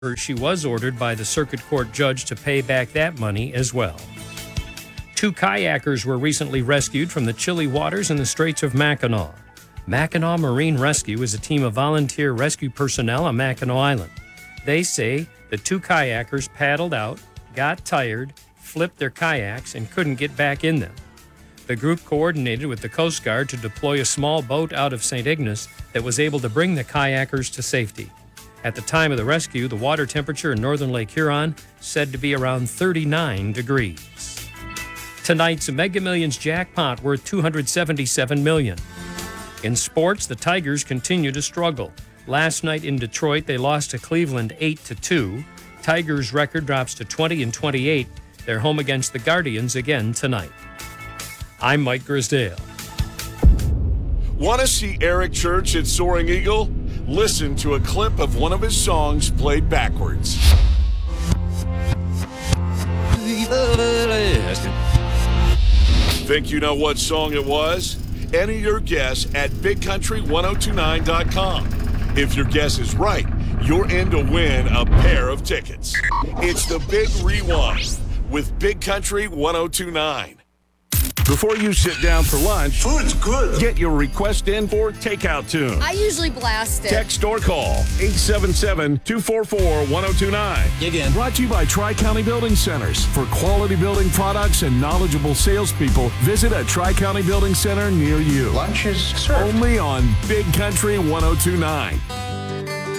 She was ordered by the circuit court judge to pay back that money as well. 2 kayakers were recently rescued from the chilly waters in the Straits of Mackinac. Mackinac Marine Rescue is a team of volunteer rescue personnel on Mackinac Island. They say the 2 kayakers paddled out, got tired, flipped their kayaks, and couldn't get back in them. The group coordinated with the Coast Guard to deploy a small boat out of St. Ignace that was able to bring the kayakers to safety. At the time of the rescue, the water temperature in northern Lake Huron said to be around 39 degrees. Tonight's Mega Millions jackpot worth $277 million. In sports, the Tigers continue to struggle. Last night in Detroit, they lost to Cleveland 8-2. Tigers' record drops to 20-28. They're home against the Guardians again tonight. I'm Mike Grisdale. Want to see Eric Church at Soaring Eagle? Listen to a clip of one of his songs played backwards. Think you know what song it was? Enter your guess at BigCountry1029.com. If your guess is right, you're in to win a pair of tickets. It's the Big Rewind with Big Country 1029. Before you sit down for lunch, food's good. Get your request in for Takeout Tune. I usually blast it. Text or call 877-244-1029. Dig in. Brought to you by Tri-County Building Centers. For quality building products and knowledgeable salespeople, visit a Tri-County Building Center near you. Lunch is served. Only on Big Country 1029.